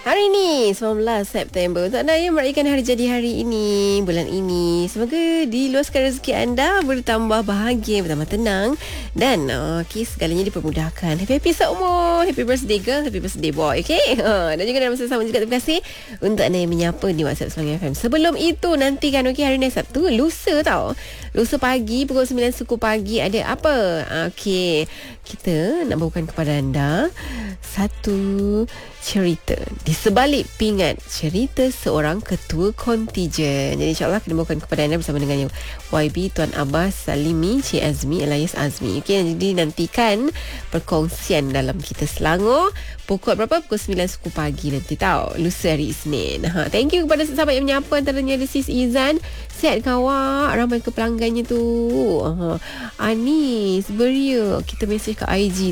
Hari ni 19 September. Untuk anda yang merayakan hari jadi hari ini, bulan ini, semoga diluaskan rezeki anda, bertambah bahagia, bertambah tenang, dan segalanya dipermudahkan. Happy seumur. Happy birthday girl, happy birthday boy. Okay, dan juga dalam masa sama juga terima kasih untuk anda yang menyapa di WhatsApp Selangor FM. Sebelum itu nantikan hari ni Sabtu, lusa tau, lusa pagi pukul 9 suku pagi ada apa? Okay, kita nak bawakan kepada anda satu cerita di sebalik pingat cerita seorang ketua kontijen. Jadi insyaAllah kena bawakan kepada anda bersama dengan YB Tuan Abbas Salimi Cik Azmi alias Azmi. Okey, jadi nantikan perkongsian dalam Kita Selangor pukul berapa? Pukul 9 suku pagi nanti tahu, lusa hari Isnin. Thank you kepada sahabat yang menyapa, antaranya ada Sis Izan. Sihat kawak, ramai ke pelanggannya tu. Anis Beria, kita mesej ke IG